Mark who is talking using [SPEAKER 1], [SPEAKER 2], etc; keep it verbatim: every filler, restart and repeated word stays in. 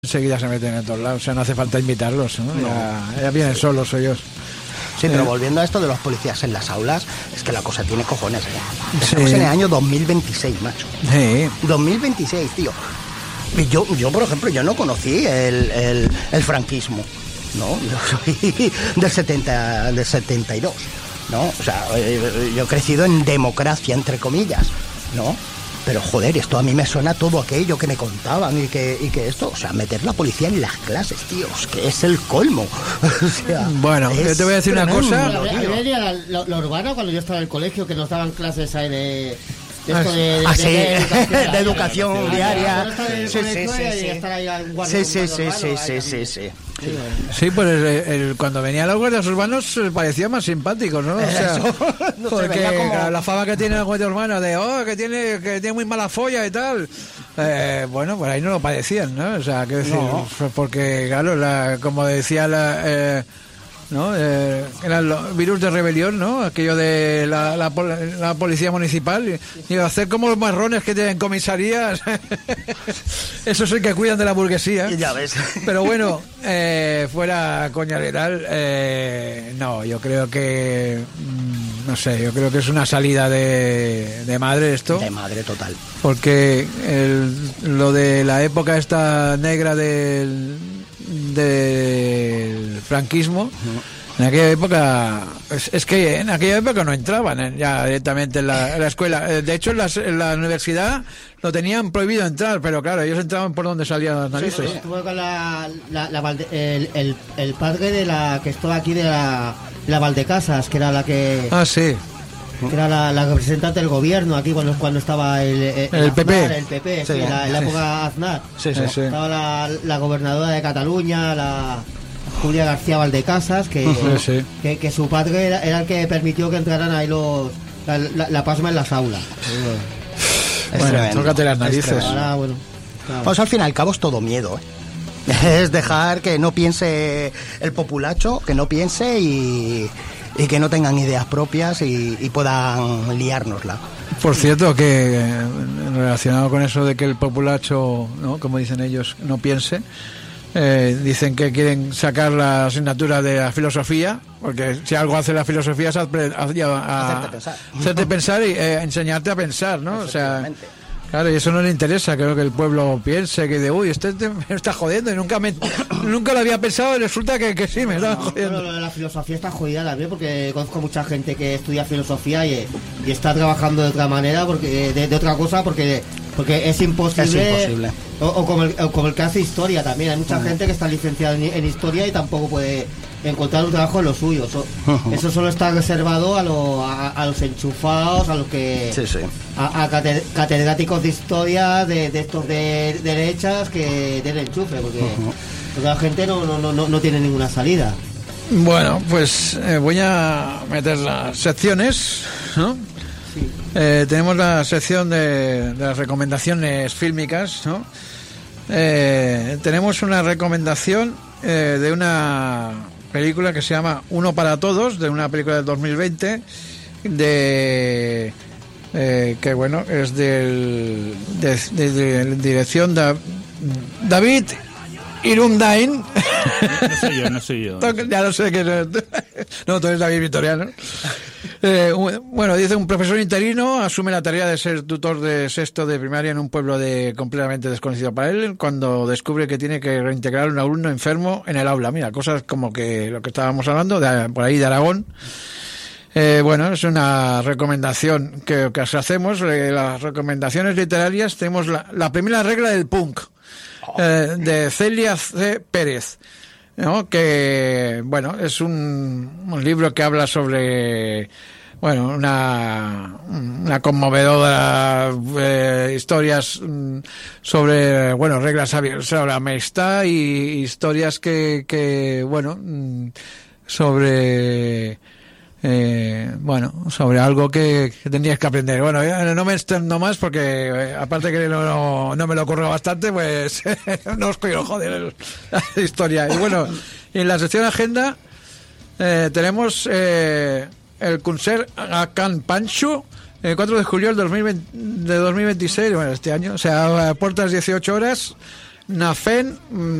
[SPEAKER 1] enseguida se meten en todos lados, o sea, no hace falta invitarlos, ¿no? No. Ya, ya vienen solos ellos.
[SPEAKER 2] Sí, pero eh. volviendo a esto de los policías en las aulas, es que la cosa tiene cojones, ¿eh? Estamos
[SPEAKER 1] Sí.
[SPEAKER 2] en el año dos mil veintiséis, macho.
[SPEAKER 1] Sí.
[SPEAKER 2] dos mil veintiséis, tío. Yo, yo por ejemplo, yo no conocí el, el, el franquismo, ¿no? Yo soy del, setenta, del setenta y dos, ¿no? O sea, yo he crecido en democracia, entre comillas, ¿no? Pero joder, esto a mí me suena todo aquello que me contaban y que, y que esto, o sea, meter la policía en las clases, tíos, que es el colmo. O sea,
[SPEAKER 1] bueno, yo te voy a decir una cosa.
[SPEAKER 3] Había lo, lo urbano cuando yo estaba en el colegio, que nos daban clases ahí de... De, esto de, de,
[SPEAKER 2] ah, sí,
[SPEAKER 3] de, de educación,
[SPEAKER 2] de educación
[SPEAKER 3] sí,
[SPEAKER 2] diaria.
[SPEAKER 3] Sí, sí, sí,
[SPEAKER 2] sí, sí, sí, sí, sí, sí.
[SPEAKER 1] Sí, pues el, el, cuando venían los guardias urbanos parecía más simpáticos, ¿no? O sea,
[SPEAKER 2] no
[SPEAKER 1] porque
[SPEAKER 2] como...
[SPEAKER 1] la fama que tiene el guardia urbano de, oh, que tiene, que tiene muy mala folla y tal. Eh, bueno, pues ahí no lo padecían, ¿no? O sea, que decir, no. Porque, claro, la, como decía la... Eh, ¿no? Eh, era el virus de rebelión, ¿no? Aquello de la, la, la policía municipal y, y hacer como los marrones que tienen comisarías. Esos son que cuidan de la burguesía.
[SPEAKER 2] Ya ves.
[SPEAKER 1] Pero bueno, eh, fuera coña letal, eh, no, yo creo que mmm, no sé, yo creo que es una salida de, de madre esto.
[SPEAKER 2] De madre total.
[SPEAKER 1] Porque el, lo de la época esta negra del del franquismo, en aquella época es, es que en aquella época no entraban eh, ya directamente en la, en la escuela. De hecho en, las, en la universidad lo tenían prohibido entrar, pero claro, ellos entraban por donde salían las narices.
[SPEAKER 3] Sí, estuvo con la, la, la Valde, el, el, el padre de la que estaba aquí de la, la Valdecasas, que era la que
[SPEAKER 1] ah sí
[SPEAKER 3] que era la, la representante del gobierno aquí cuando, cuando estaba el, el,
[SPEAKER 1] el, el P P,
[SPEAKER 3] Aznar, el P P, sí, sí, la, en la
[SPEAKER 1] sí.
[SPEAKER 3] época Aznar.
[SPEAKER 1] Sí, sí, sí.
[SPEAKER 3] Estaba la, la gobernadora de Cataluña, la Julia García Valdecasas, que,
[SPEAKER 1] sí, sí.
[SPEAKER 3] que, que su padre era, era el que permitió que entraran ahí los la, la, la pasma en las aulas.
[SPEAKER 1] Bueno, tócate las narices.
[SPEAKER 3] Ahora, bueno, claro.
[SPEAKER 2] Pues al fin y al cabo es todo miedo, ¿eh? Es dejar que no piense el populacho, que no piense y... y que no tengan ideas propias y, y puedan liárnosla.
[SPEAKER 1] Por cierto, que eh, relacionado con eso de que el populacho, ¿no?, como dicen ellos, no piense, eh, dicen que quieren sacar la asignatura de la filosofía, porque si algo hace la filosofía es a, a, a,
[SPEAKER 2] hacerte pensar,
[SPEAKER 1] hacerte pensar y eh, enseñarte a pensar, ¿no? O sea, claro, y eso no le interesa, creo que el pueblo piense que de, uy, este te, me está jodiendo y nunca me nunca lo había pensado y resulta que, que sí, me está
[SPEAKER 3] no,
[SPEAKER 1] jodiendo.
[SPEAKER 3] Pero la filosofía está jodida también porque conozco mucha gente que estudia filosofía y, y está trabajando de otra manera, porque de, de otra cosa, porque porque es imposible.
[SPEAKER 2] Es imposible.
[SPEAKER 3] O, o, como el, o como el que hace historia también. Hay mucha uh-huh. gente que está licenciada en, en historia y tampoco puede encontrar un trabajo en lo suyo. Eso, uh-huh. eso solo está reservado a, lo, a, a los enchufados, a los que
[SPEAKER 2] sí, sí.
[SPEAKER 3] A, a catedráticos de historia de, de estos de, de derechas que den enchufe, porque, uh-huh. porque la gente no, no, no, no tiene ninguna salida.
[SPEAKER 1] Bueno, pues eh, voy a meter las secciones, ¿no?
[SPEAKER 3] Sí.
[SPEAKER 1] Eh, tenemos la sección de, de las recomendaciones fílmicas, ¿no? Eh, tenemos una recomendación eh, de una película que se llama Uno para Todos, de una película del dos mil veinte, de eh, que bueno, es del de, de, de, de dirección de David Irundain.
[SPEAKER 4] No soy yo, no soy yo.
[SPEAKER 1] Ya no sé qué es. No, tú eres David Vitoriano. Eh, bueno, dice: un profesor interino asume la tarea de ser tutor de sexto de primaria en un pueblo de completamente desconocido para él, cuando descubre que tiene que reintegrar a un alumno enfermo en el aula. Mira, cosas como que lo que estábamos hablando, de, por ahí de Aragón. Eh, bueno, es una recomendación que, que hacemos. Eh, las recomendaciones literarias, tenemos la, la primera regla del punk, eh, de Celia C. Pérez, ¿no? Que bueno, es un, un libro que habla sobre, bueno, una, una conmovedora eh, historias sobre, bueno, reglas sobre la amistad y historias que, que bueno, sobre Eh, bueno, sobre algo que, que tendrías que aprender. Bueno, no me extendo más porque eh, aparte que no, no, no me lo ocurre bastante, pues no os quiero joder la historia. Y bueno, en la sección agenda eh, tenemos eh, el concert a Can Pancho el cuatro de julio del dos mil veinte, de dos mil veintiséis, bueno, este año, o sea, a puertas dieciocho horas, Nafen